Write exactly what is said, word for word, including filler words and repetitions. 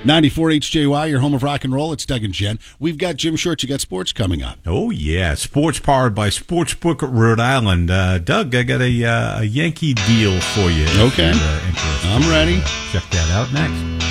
ninety-four H J Y, your home of rock and roll. It's Doug and Jen. We've got Jim Short. You got sports coming up. Oh, yeah. Sports powered by Sportsbook Rhode Island. Uh, Doug, I got a, uh, a Yankee deal for you. Okay. Uh, I'm ready. Check that out next.